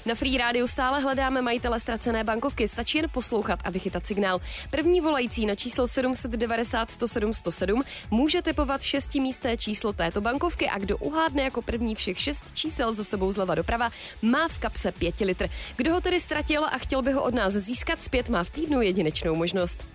Na Free Rádiu stále hledáme majitele ztracené bankovky, stačí jen poslouchat a vychytat signál. První volající na číslo 790 107 107 může tipovat 6místné číslo této bankovky a kdo uhádne jako první všech 6 čísel za sebou zleva doprava, má v kapse 5 litr. Kdo ho tedy ztratil a chtěl by ho od nás získat zpět, má v týdnu jedinečnou možnost.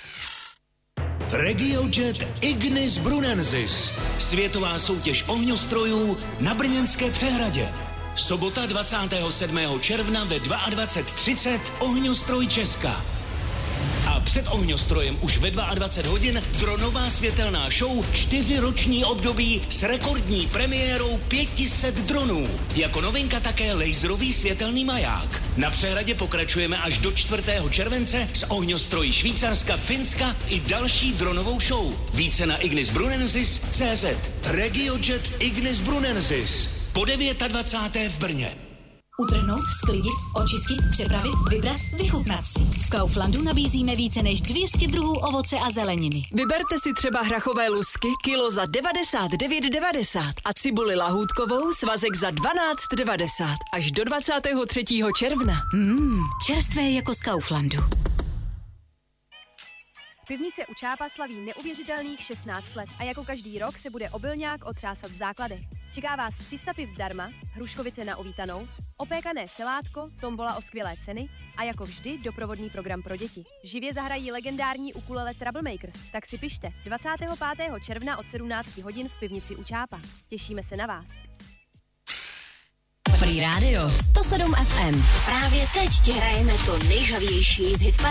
RegioJet Ignis Brunensis. Světová soutěž ohňostrojů na Brněnské přehradě. Sobota 27. června ve 22:30 ohňostroj Česka. A před ohňostrojem už ve 22 hodin dronová světelná show 4roční období s rekordní premiérou 500 dronů. Jako novinka také laserový světelný maják. Na přehradě pokračujeme až do 4. července s ohňostroji Švýcarska, Finska i další dronovou show. Více na ignisbrunensis.cz. RegioJet Ignis Brunensis. Po 29. v Brně. Utrhnout, sklidit, očistit, přepravit, vybrat, vychutnat si. V Kauflandu nabízíme více než 200 druhů ovoce a zeleniny. Vyberte si třeba hrachové lusky kilo za 99,90 a cibuli lahůdkovou svazek za 12,90 až do 23. června. Čerstvé jako z Kauflandu. Pivnice u Čápa slaví neuvěřitelných 16 let a jako každý rok se bude obilňák otřásat v základech. Čeká vás 300 piv zdarma, hruškovice na uvítanou, opékané selátko, tombola o skvělé ceny a jako vždy doprovodný program pro děti. Živě zahrají legendární ukulele Troublemakers, tak si pište 25. června od 17 hodin v pivnici u Čápa. Těšíme se na vás. Free Radio 107 FM. Právě teď ti hrajeme to nejžavější z hitparády.